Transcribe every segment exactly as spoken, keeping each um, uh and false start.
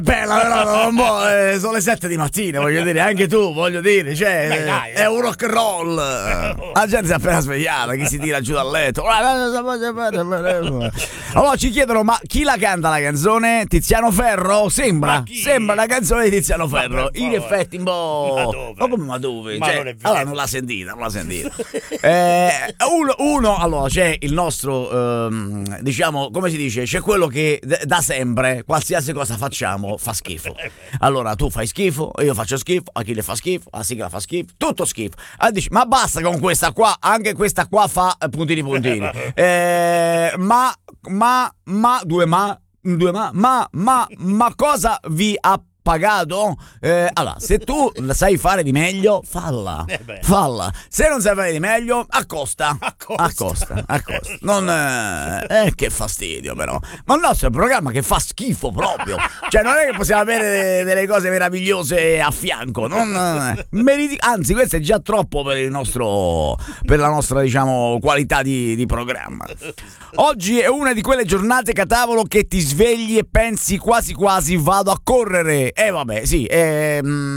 bella però un po', eh, sono le sette di mattina, voglio dire, anche tu, voglio dire, cioè, Beh, dai, è un rock and roll. La gente si è appena svegliata, chi si tira giù dal letto. Allora ci chiedono, ma chi la canta la canzone? Tiziano Ferro? Sembra, sembra la canzone di Tiziano Ferro. In effetti un po'. Ma dove? Ma come ma dove? Ma Cioè, non è vero. allora non l'ha sentita, non l'ha sentita. eh, uno, uno, allora c'è il nostro, ehm, diciamo, come si dice, c'è quello che d- da sempre, qualsiasi cosa facciamo, fa schifo. Allora tu fai schifo, io faccio schifo, Achille fa schifo, la sigla fa schifo, tutto schifo. Ah, dici, ma basta con questa qua, anche questa qua fa eh, puntini puntini. Eh, ma, ma, ma, due ma, due ma, ma, ma, ma cosa vi ha pagato? Eh, allora, se tu la sai fare di meglio, falla, Eh beh. falla. Se non sai fare di meglio, accosta, Accosta. accosta, accosta. Non, eh, eh, che fastidio però. Ma il nostro è un programma che fa schifo proprio. Cioè, non è che possiamo avere de- delle cose meravigliose a fianco. Non, eh, meriti- anzi, questo è già troppo per il nostro, per la nostra, diciamo, qualità di, di programma. Oggi è una di quelle giornate, Catavolo, che ti svegli e pensi quasi quasi vado a correre. Eh vabbè, sì, eh,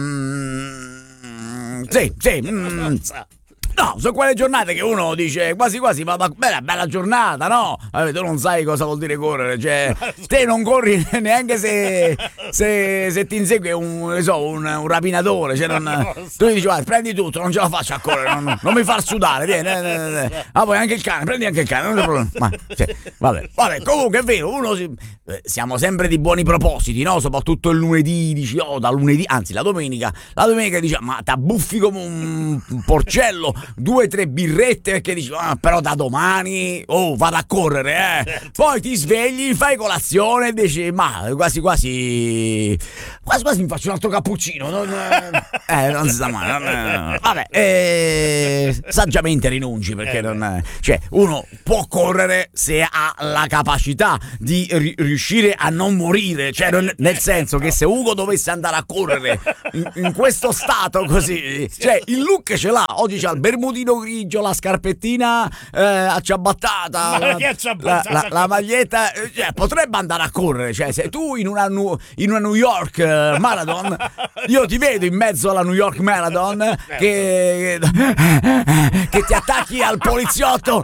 mm, sì, sì. mm. No, sono quelle giornate che uno dice quasi quasi vado a... Bella, bella giornata, no? Vabbè, tu non sai cosa vuol dire correre, cioè te non corri neanche se, se, se ti insegue un, ne so, un, un rapinatore, cioè non, tu gli dici guarda, prendi tutto, non ce la faccio a correre, non, non mi far sudare, vieni, eh, eh, eh. Ah, poi anche il cane, prendi anche il cane, non c'è problema. Ma, cioè, vabbè, vabbè, comunque è vero, uno si, eh, siamo sempre di buoni propositi, no? Soprattutto il lunedì, dici, oh, da lunedì, anzi la domenica, la domenica dici, ma t'abbuffi come un, un porcello, due o tre birrette perché dici ah, però da domani oh vado a correre eh. Poi ti svegli, fai colazione e dici ma quasi quasi quasi quasi mi faccio un altro cappuccino, non, eh, non si sa mai, non, vabbè, eh, saggiamente rinunci perché non, cioè uno può correre se ha la capacità di ri- riuscire a non morire, cioè non, nel senso che se Ugo dovesse andare a correre in, in questo stato così, cioè il look ce l'ha, oggi c'ha il bermudino grigio, la scarpettina eh, acciabattata, Ma la, che acciabattata? la, la, la maglietta, eh, cioè, potrebbe andare a correre, cioè se tu in una, nu- in una New York eh, Marathon, io ti vedo in mezzo alla New York Marathon che, che ti attacchi al poliziotto.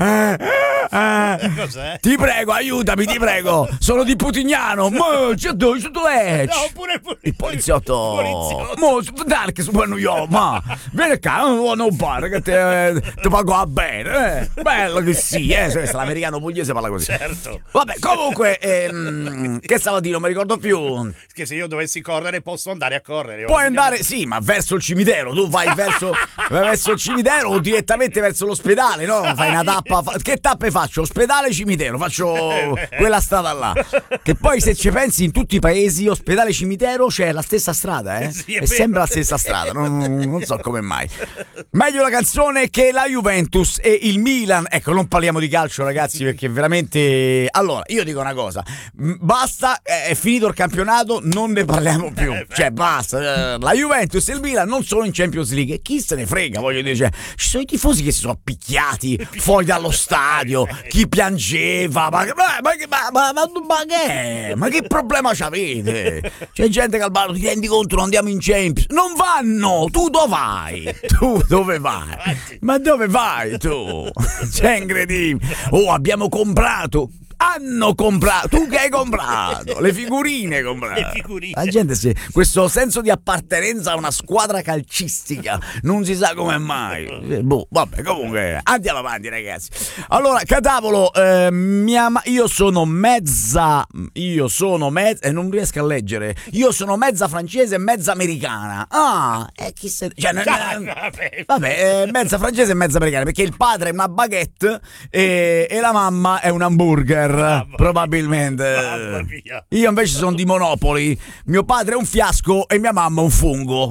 Cos'è? Ti prego, aiutami, ti prego. Sono di Putignano. Ma c'è dove c'è? No, pure il poli- Il poliziotto. poliziotto. Mo, Dark Super New York. Ma vieni qua, non non fare che te, te pago a bene. Eh. Bello che sì, eh. Se l'americano pugliese parla così. Certo. Vabbè, comunque, ehm, che stavo a dire, non mi ricordo più. Che se io dovessi correre posso andare a correre. Puoi andare, sì, ma verso il cimitero. Tu vai verso, vai verso il cimitero o direttamente verso l'ospedale, no? Fai una tappa. Fa... Che tappe faccio? Ospedale, cimitero. Faccio quella strada là. Che poi, se ci pensi, in tutti i paesi, ospedale, cimitero, c'è la stessa strada, eh? Sì, è è vero. sempre la stessa strada. Non, non so come mai. Meglio la canzone che la Juventus e il Milan. Ecco, non parliamo di calcio, ragazzi, perché veramente. Allora, io dico una cosa: basta, è finito il campionato, non ne parliamo più. Cioè, basta. La Juventus e il Milan non sono in Champions League. Chi se ne frega, voglio dire. Cioè, ci sono i tifosi che si sono picchiati fuori dallo stadio, chi piangeva. Ma, ma, ma, ma, ma, ma, ma che? Ma che problema c'avete? C'è gente che al bar ti rendi conto, non andiamo in Champions. Non vanno! Tu dove vai? Tu dove vai? Ma dove vai tu? C'è incredibile. Oh, abbiamo comprato. Hanno comprato, tu che hai comprato? Le figurine hai comprato. Le figurine. La gente si, questo senso di appartenenza a una squadra calcistica non si sa come mai. Eh, Boh, vabbè, comunque andiamo avanti, ragazzi. Allora, Catavolo, eh, mia ma- io sono mezza, io sono mezza, e eh, non riesco a leggere. Io sono mezza francese e mezza americana. Ah, e chi se, cioè, n- n- vabbè, eh, mezza francese e mezza americana, perché il padre è una baguette e, e la mamma è un hamburger. Mamma probabilmente. Mamma mia. Io invece sono di Monopoli. Mio padre è un fiasco e mia mamma un fungo.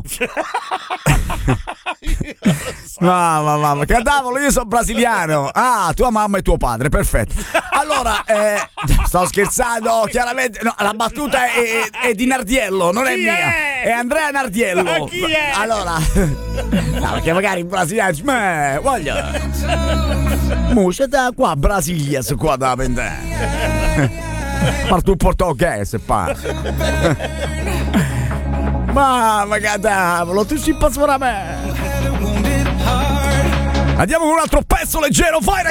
Mamma, mamma, Catavolo, io sono brasiliano. Ah, tua mamma e tuo padre, perfetto. Allora, eh, sto scherzando, chiaramente. No, la battuta è, è, è di Nardiello, non è Chi mia. è? È Andrea Nardiello. Ma chi è? Allora, no, perché magari in brasiliano dice, ma voglio. Mo c'è da qua Brasilia su qua da pendere. Parto un portoghese se parla. Mamma che tavolo, tu ci passi veramente. Andiamo con un altro pezzo leggero, vai